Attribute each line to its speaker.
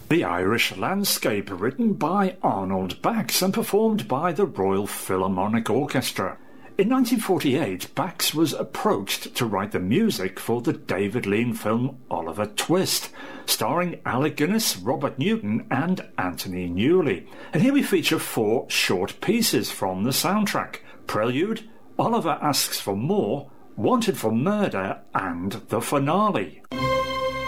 Speaker 1: The Irish Landscape, written by Arnold Bax and performed by the Royal Philharmonic Orchestra. In 1948, Bax was approached to write the music for the David Lean film Oliver Twist, starring Alec Guinness, Robert Newton and Anthony Newley. And here we feature 4 short pieces from the soundtrack: Prelude, Oliver Asks for More, Wanted for Murder and the finale.